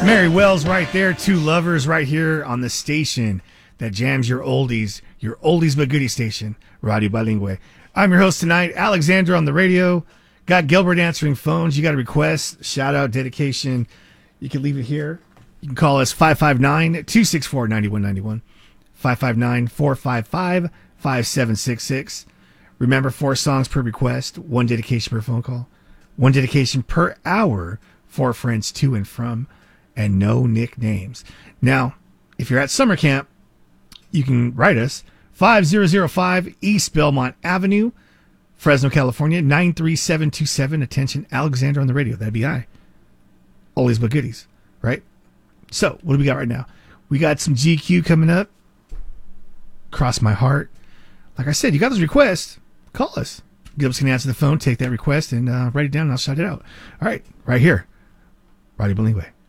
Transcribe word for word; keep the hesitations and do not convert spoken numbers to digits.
Mary Wells right there. Two lovers right here on the station that jams your oldies, your oldies but goodie station, Radio Bilingue. I'm your host tonight, Alexander on the radio. Got Gilbert answering phones. You got a request, shout out, dedication. You can leave it here. You can call us five five nine, two six four, nine one nine one, five five nine, four five five, five seven six six. Remember, four songs per request, one dedication per phone call, one dedication per hour for friends to and from, and no nicknames. Now, if you're at summer camp, you can write us five thousand five East Belmont Avenue, Fresno, California, nine three seven two seven. Attention, Alexander on the radio. That'd be I. Oldies but goodies, right? So, what do we got right now? We got some G Q coming up. Cross My Heart. Like I said, you got those requests. Call us. Gilbert's going to answer the phone, take that request, and uh, write it down, and I'll shout it out. All right, right here. Radio Bilingue.